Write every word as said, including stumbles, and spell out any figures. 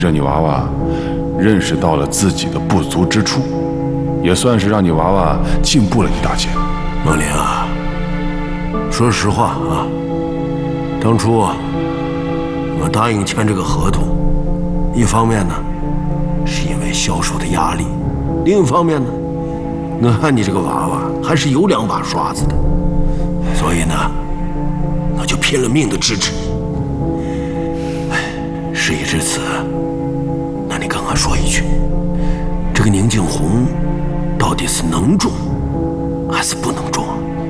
让你娃娃认识到了自己的不足之处，也算是让你娃娃进步了一大截。 孟林啊，说实话啊，当初我答应签这个合同，一方面呢是因为销售的压力，另一方面呢，我看你这个娃娃还是有两把刷子的，所以呢，我就拼了命的支持你。事已至此，那你跟我说一句，这个宁静红到底是能中还是不能中？